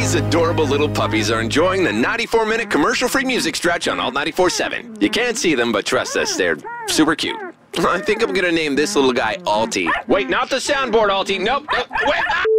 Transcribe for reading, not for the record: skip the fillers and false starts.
These adorable little puppies are enjoying the 94-minute commercial-free music stretch on Alt 94.7. You can't see them, but trust us, they're super cute. I think I'm gonna name this little guy Altie. Wait, not the soundboard, Altie. Nope. Wait.